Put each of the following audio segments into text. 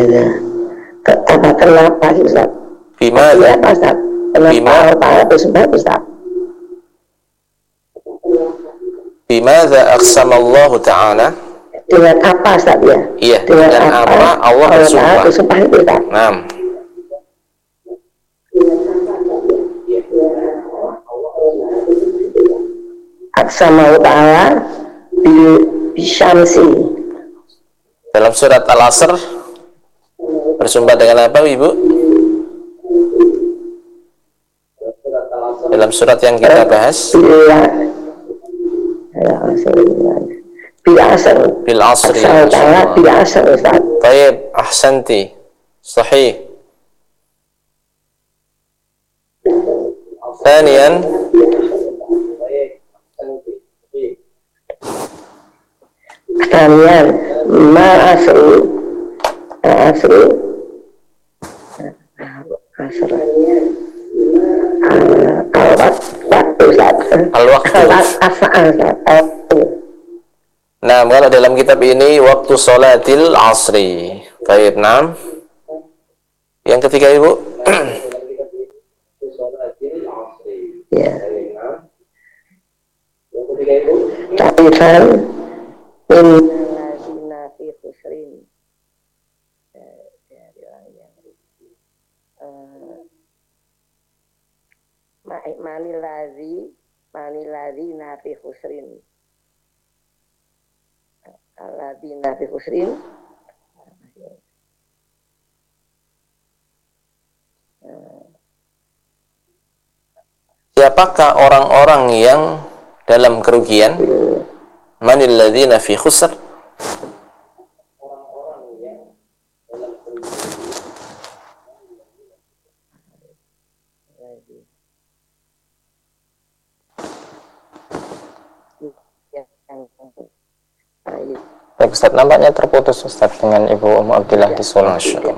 Ya. Kenapa sih Ustaz? Bimada? Kenapa Ustaz? Kenapa Allah Ta'ala bersumpah Ustaz? Bimada aqsamallahu ta'ala? Dengan apa Ustaz ya? Iya, dengan apa Allah bersumpah? Bersumpah itu Ustaz. Nah, Aqsamallahu Ta'ala bisyamsi. dalam surat Al-Asr bersumpah dengan apa, Ibu? Dalam surat yang kita bahas, bil asr. Bil asr Ustaz. Baik, ahsanti. Sahih. Thaniyan, Thaniyan ma asru asru al-waktu Ustaz. Al-waktu. Nah, kalau dalam kitab ini waktu sholatil asri. Baik, nah. Yang ketiga, Ibu. Ya. Ta'ifan min lazina fi khusrin. Dari orang yang manilazi nafi khusrin. Alladzina fi khusrin. Siapakah orang-orang yang dalam kerugian? Manil ladzina fi khusr? Baik Ustaz, nampaknya terputus Ustaz dengan Ibu Abdillah di Solo.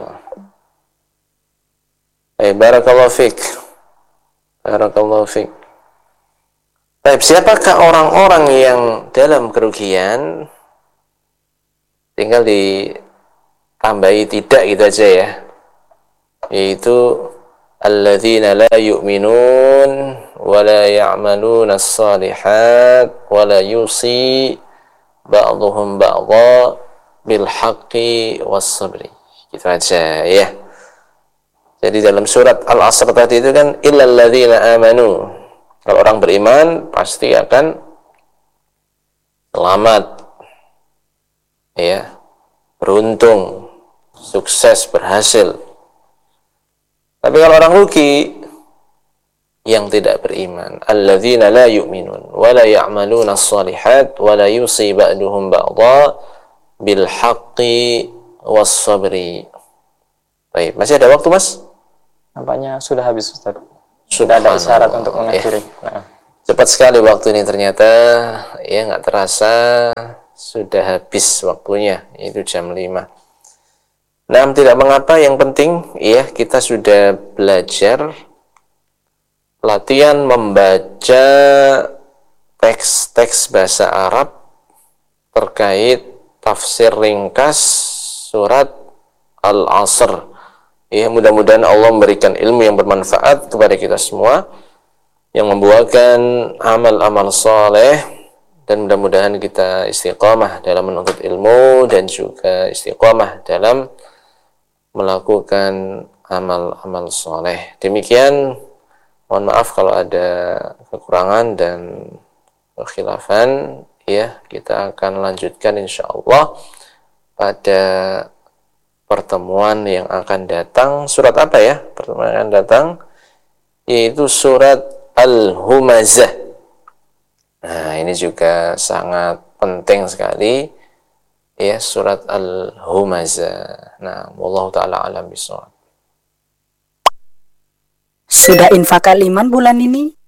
Barakallahu fiik. Barakallahu fiik. Baik, siapakah orang-orang yang dalam kerugian? Tinggal ditambahi tidak gitu aja ya. Yaitu alladzina la yu'minun wa la ya'maluna as-salihat wa la yusi ba'dhum ba'dha bil haqqi was sabri. Gitu aja ya. Jadi dalam surat Al-Asr tadi itu kan illal ladzina amanu. Kalau orang beriman pasti akan selamat. Ya. Beruntung, sukses, berhasil. Tapi kalau orang rugi yang tidak beriman, alladzina la yu'minun wa la ya'maluna as-salihat wa la yusi ba'duhum ba'dha bil haqqi was sabri. Baik, masih ada waktu, Mas? Nampaknya sudah habis Ustaz. Sudah ada isyarat untuk mengakhiri. Nah. Cepat sekali waktu ini ternyata, ya nggak terasa sudah habis waktunya, itu jam 5. Nah, tidak mengapa, yang penting ya kita sudah belajar latihan membaca teks-teks bahasa Arab terkait tafsir ringkas surat Al-Asr. Ya, mudah-mudahan Allah memberikan ilmu yang bermanfaat kepada kita semua, yang membuahkan amal-amal saleh, dan mudah-mudahan kita istiqamah dalam menuntut ilmu dan juga istiqamah dalam melakukan amal-amal saleh. Demikian, mohon maaf kalau ada kekurangan dan kekhilafan. Ya, kita akan lanjutkan insyaallah pada pertemuan yang akan datang. Surat apa ya? Pertemuan yang akan datang yaitu surat Al-Humazah. Nah, ini juga sangat penting sekali ya, surat Al-Humazah. Nah, wallahu taala alam bisawab. Sudah infak iman bulan ini?